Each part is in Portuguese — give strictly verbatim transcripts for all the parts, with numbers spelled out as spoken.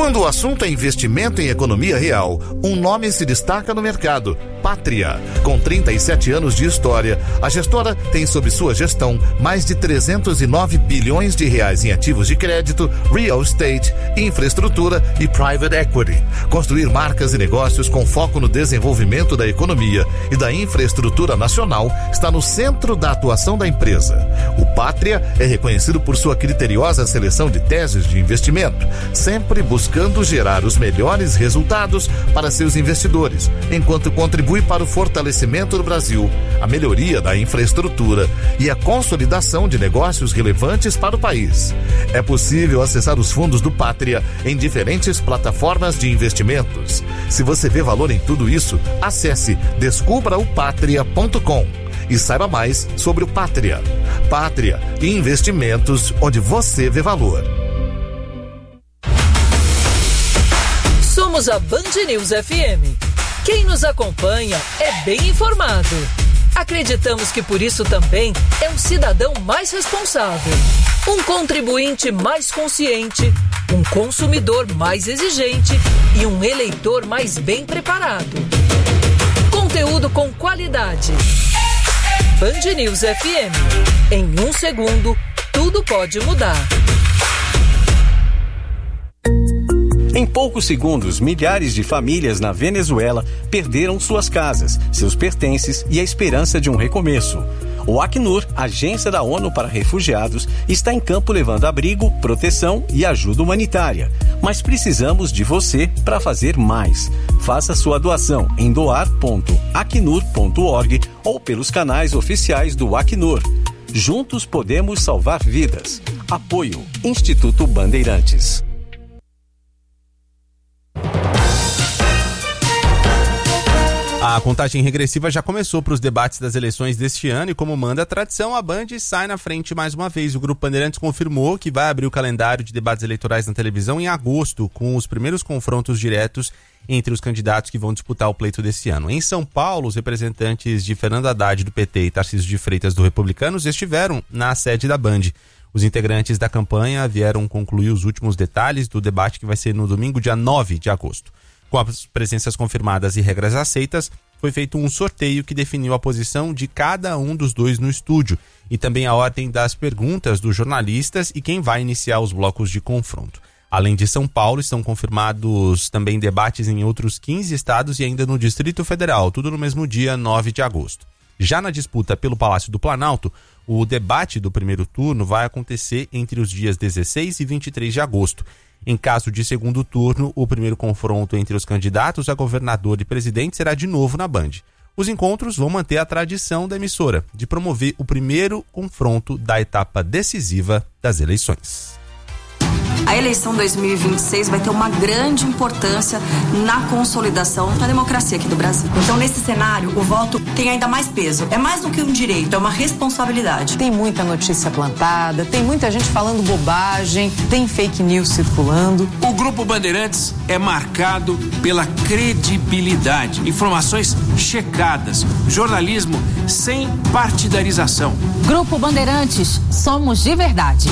Quando o assunto é investimento em economia real, um nome se destaca no mercado: Pátria. Com trinta e sete anos de história, a gestora tem sob sua gestão mais de trezentos e nove bilhões de reais em ativos de crédito, real estate, infraestrutura e private equity. Construir marcas e negócios com foco no desenvolvimento da economia e da infraestrutura nacional está no centro da atuação da empresa. O Pátria é reconhecido por sua criteriosa seleção de teses de investimento, sempre buscando gerar os melhores resultados para seus investidores, enquanto contribui para o fortalecimento do Brasil, a melhoria da infraestrutura e a consolidação de negócios relevantes para o país. É possível acessar os fundos do Pátria em diferentes plataformas de investimentos. Se você vê valor em tudo isso, acesse descubra o patria ponto com e saiba mais sobre o Pátria. Pátria, investimentos onde você vê valor. Somos a Band News F M. Quem nos acompanha é bem informado. Acreditamos que por isso também é um cidadão mais responsável, um contribuinte mais consciente, um consumidor mais exigente e um eleitor mais bem preparado. Conteúdo com qualidade. Band News F M. Em um segundo, tudo pode mudar. Em poucos segundos, milhares de famílias na Venezuela perderam suas casas, seus pertences e a esperança de um recomeço. O Acnur, agência da ONU para refugiados, está em campo levando abrigo, proteção e ajuda humanitária. Mas precisamos de você para fazer mais. Faça sua doação em doar ponto acnur ponto org ou pelos canais oficiais do Acnur. Juntos podemos salvar vidas. Apoio Instituto Bandeirantes. A contagem regressiva já começou para os debates das eleições deste ano e, como manda a tradição, a Band sai na frente mais uma vez. O Grupo Bandeirantes confirmou que vai abrir o calendário de debates eleitorais na televisão em agosto, com os primeiros confrontos diretos entre os candidatos que vão disputar o pleito desse ano. Em São Paulo, os representantes de Fernando Haddad do P T e Tarcísio de Freitas do Republicanos estiveram na sede da Band. Os integrantes da campanha vieram concluir os últimos detalhes do debate que vai ser no domingo, dia nove de agosto. Com as presenças confirmadas e regras aceitas, foi feito um sorteio que definiu a posição de cada um dos dois no estúdio e também a ordem das perguntas dos jornalistas e quem vai iniciar os blocos de confronto. Além de São Paulo, estão confirmados também debates em outros quinze estados e ainda no Distrito Federal, tudo no mesmo dia nove de agosto. Já na disputa pelo Palácio do Planalto, o debate do primeiro turno vai acontecer entre os dias dezesseis e vinte e três de agosto. Em caso de segundo turno, o primeiro confronto entre os candidatos a governador e presidente será de novo na Band. Os encontros vão manter a tradição da emissora de promover o primeiro confronto da etapa decisiva das eleições. A eleição dois mil e vinte e seis vai ter uma grande importância na consolidação da democracia aqui do Brasil. Então, nesse cenário, o voto tem ainda mais peso. É mais do que um direito, é uma responsabilidade. Tem muita notícia plantada, tem muita gente falando bobagem, tem fake news circulando. O Grupo Bandeirantes é marcado pela credibilidade, informações checadas, jornalismo sem partidarização. Grupo Bandeirantes, somos de verdade.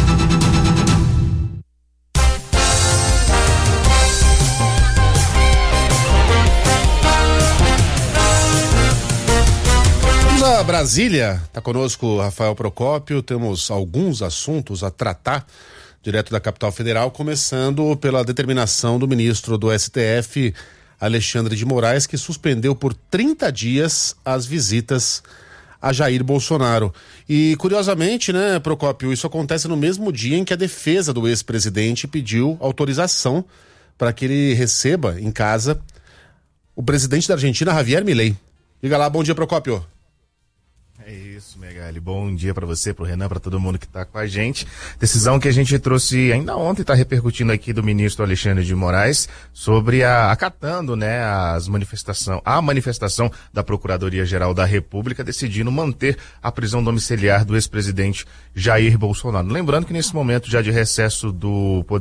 A Brasília, está conosco Rafael Procópio, temos alguns assuntos a tratar direto da capital federal, começando pela determinação do ministro do S T F, Alexandre de Moraes, que suspendeu por trinta dias as visitas a Jair Bolsonaro. E, curiosamente, né, Procópio, isso acontece no mesmo dia em que a defesa do ex-presidente pediu autorização para que ele receba em casa o presidente da Argentina, Javier Milei. Diga lá, bom dia, Procópio. É isso, Megali. Bom dia para você, pro Renan, para todo mundo que tá com a gente. Decisão que a gente trouxe ainda ontem, tá repercutindo aqui do ministro Alexandre de Moraes sobre a, acatando, né, as manifestação, a manifestação da Procuradoria-Geral da República decidindo manter a prisão domiciliar do ex-presidente Jair Bolsonaro. Lembrando que nesse momento já de recesso do Poder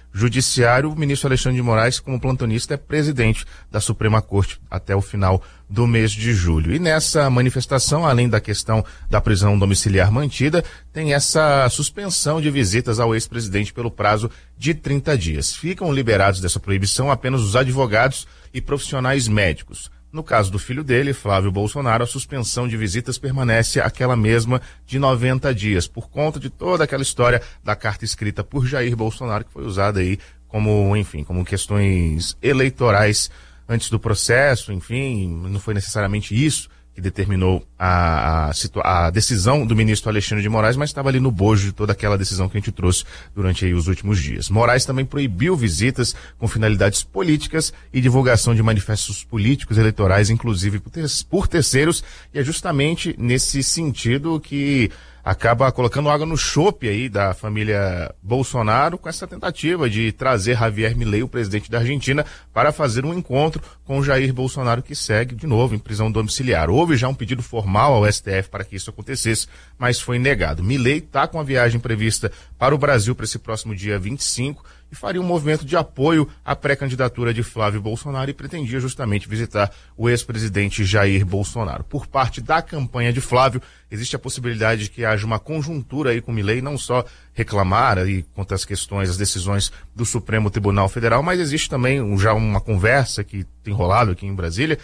Judiciário, o ministro Alexandre de Moraes, como plantonista, é presidente da Suprema Corte até o final do mês de julho. E nessa manifestação, além da questão da prisão domiciliar mantida, tem essa suspensão de visitas ao ex-presidente pelo prazo de trinta dias. Ficam liberados dessa proibição apenas os advogados e profissionais médicos. No caso do filho dele, Flávio Bolsonaro, a suspensão de visitas permanece aquela mesma de noventa dias, por conta de toda aquela história da carta escrita por Jair Bolsonaro, que foi usada aí como, enfim, como questões eleitorais antes do processo, enfim, não foi necessariamente isso que determinou a, a, a decisão do ministro Alexandre de Moraes, mas estava ali no bojo de toda aquela decisão que a gente trouxe durante aí os últimos dias. Moraes também proibiu visitas com finalidades políticas e divulgação de manifestos políticos eleitorais, inclusive por, ter, por terceiros, e é justamente nesse sentido que acaba colocando água no chope aí da família Bolsonaro com essa tentativa de trazer Javier Milei, o presidente da Argentina, para fazer um encontro com Jair Bolsonaro, que segue de novo em prisão domiciliar. Houve já um pedido formal ao S T F para que isso acontecesse, mas foi negado. Milei está com a viagem prevista para o Brasil para esse próximo dia vinte e cinco e faria um movimento de apoio à pré-candidatura de Flávio Bolsonaro e pretendia justamente visitar o ex-presidente Jair Bolsonaro. Por parte da campanha de Flávio, existe a possibilidade de que haja uma conjuntura aí com Milei, não só reclamar aí quanto às questões, as decisões do Supremo Tribunal Federal, mas existe também um, já uma conversa que tem rolado aqui em Brasília,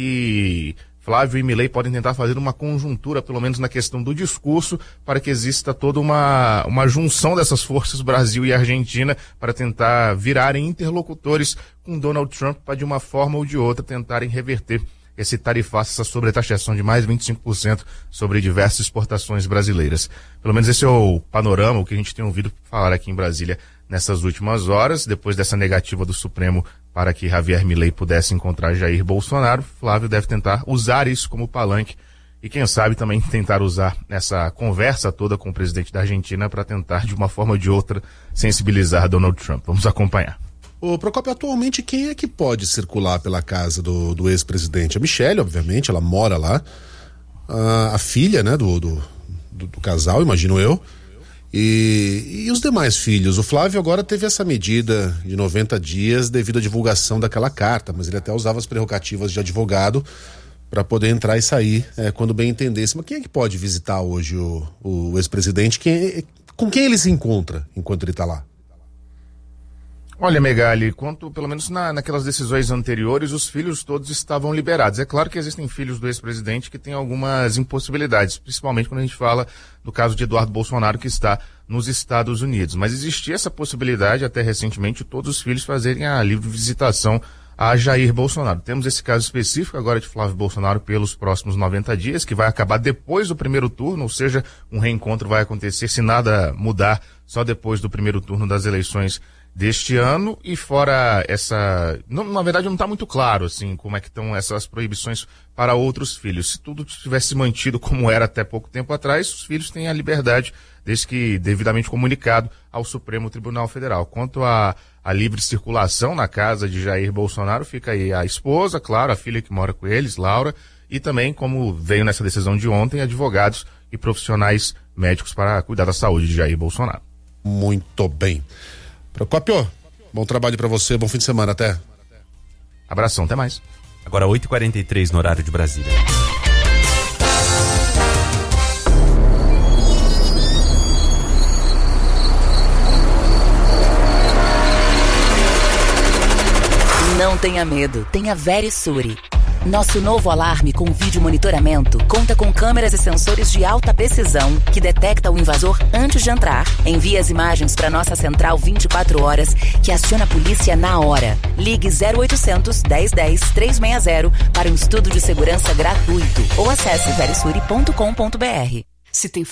que Flávio e Milei podem tentar fazer uma conjuntura, pelo menos na questão do discurso, para que exista toda uma, uma junção dessas forças, Brasil e Argentina, para tentar virarem interlocutores com Donald Trump, para de uma forma ou de outra tentarem reverter esse tarifaço, essa sobretaxação de mais de vinte e cinco por cento sobre diversas exportações brasileiras. Pelo menos esse é o panorama, o que a gente tem ouvido falar aqui em Brasília nessas últimas horas, depois dessa negativa do Supremo para que Javier Milei pudesse encontrar Jair Bolsonaro. Flávio deve tentar usar isso como palanque e, quem sabe, também tentar usar essa conversa toda com o presidente da Argentina para tentar, de uma forma ou de outra, sensibilizar Donald Trump. Vamos acompanhar. Ô, Procópio, atualmente quem é que pode circular pela casa do, do ex-presidente? A Michelle, obviamente, ela mora lá. A, a filha, né, do, do, do, do casal, imagino eu. E, e os demais filhos? O Flávio agora teve essa medida de noventa dias devido à divulgação daquela carta, mas ele até usava as prerrogativas de advogado para poder entrar e sair é, quando bem entendesse. Mas quem é que pode visitar hoje o, o ex-presidente? Quem, com quem ele se encontra enquanto ele está lá? Olha, Megali, quanto, pelo menos na, naquelas decisões anteriores, os filhos todos estavam liberados. É claro que existem filhos do ex-presidente que têm algumas impossibilidades, principalmente quando a gente fala do caso de Eduardo Bolsonaro, que está nos Estados Unidos. Mas existia essa possibilidade, até recentemente, de todos os filhos fazerem a livre visitação a Jair Bolsonaro. Temos esse caso específico agora de Flávio Bolsonaro pelos próximos noventa dias, que vai acabar depois do primeiro turno, ou seja, um reencontro vai acontecer, se nada mudar, só depois do primeiro turno das eleições deste ano. E fora essa, não, na verdade não está muito claro assim como é que estão essas proibições para outros filhos. Se tudo tivesse mantido como era até pouco tempo atrás, os filhos têm a liberdade, desde que devidamente comunicado ao Supremo Tribunal Federal. Quanto à a livre circulação na casa de Jair Bolsonaro, fica aí a esposa, claro, a filha que mora com eles, Laura, e também, como veio nessa decisão de ontem, advogados e profissionais médicos para cuidar da saúde de Jair Bolsonaro. Muito bem. Procópio, bom trabalho para você, bom fim de semana, até. Abração, até mais. Agora oito e quarenta e três no horário de Brasília. Não tenha medo, tenha Verisure. Nosso novo alarme com vídeo monitoramento conta com câmeras e sensores de alta precisão que detecta o invasor antes de entrar. Envia as imagens para nossa central vinte e quatro horas, que aciona a polícia na hora. Ligue zero oitocentos, dez, dez, trezentos e sessenta para um estudo de segurança gratuito ou acesse verisure ponto com ponto br. Se tem